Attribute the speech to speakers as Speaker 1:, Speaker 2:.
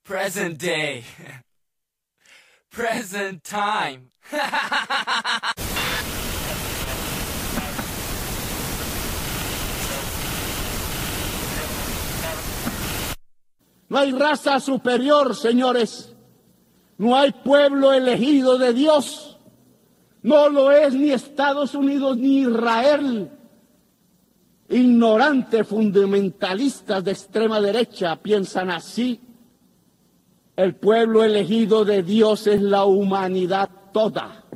Speaker 1: Present day. Present time.
Speaker 2: No hay raza superior, señores. No hay pueblo elegido de Dios. No lo es ni Estados Unidos ni Israel. Ignorantes fundamentalistas de extrema derecha piensan así. El pueblo elegido de Dios es la humanidad toda.